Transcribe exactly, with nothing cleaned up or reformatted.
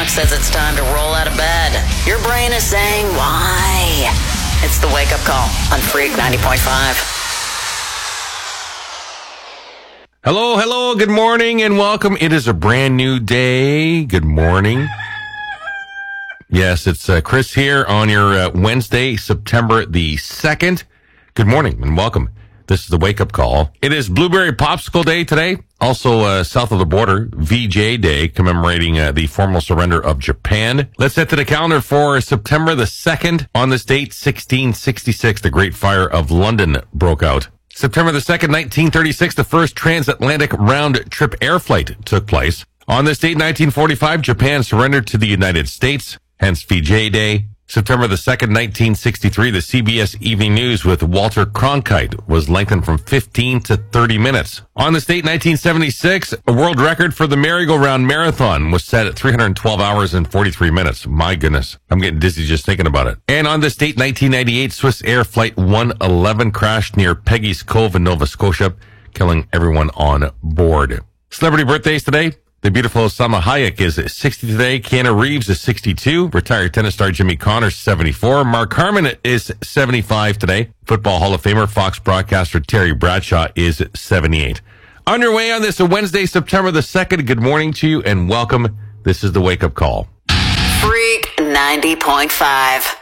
says it's time to roll out of bed. Your brain is saying, why? It's the Wake Up Call on Freak ninety point five. Hello, hello, good morning, and welcome. It is a brand new day. Good morning. Yes, it's uh, Chris here on your uh, Wednesday, September the second. Good morning and welcome. This is the Wake Up Call. It is Blueberry Popsicle Day today. Also, uh, south of the border, V J Day, commemorating uh, the formal surrender of Japan. Let's head to the calendar for September the second. On this date, sixteen sixty-six, the Great Fire of London broke out. September the second, nineteen thirty-six, the first transatlantic round-trip air flight took place. On this date, nineteen forty-five, Japan surrendered to the United States, hence V J Day. September the second, nineteen sixty-three, the C B S Evening News with Walter Cronkite was lengthened from fifteen to thirty minutes. On this date, nineteen seventy-six, a world record for the merry-go-round marathon was set at three hundred twelve hours and forty-three minutes. My goodness, I'm getting dizzy just thinking about it. And on this date, nineteen ninety-eight, Swiss Air Flight one eleven crashed near Peggy's Cove in Nova Scotia, killing everyone on board. Celebrity birthdays today. The beautiful Salma Hayek is sixty today. Keanu Reeves is sixty-two. Retired tennis star Jimmy Connors, seventy-four. Mark Harmon is seventy-five today. Football Hall of Famer, Fox broadcaster Terry Bradshaw is seventy-eight. On your way on this Wednesday, September the second, good morning to you and welcome. This is the Wake Up Call. Freak ninety point five.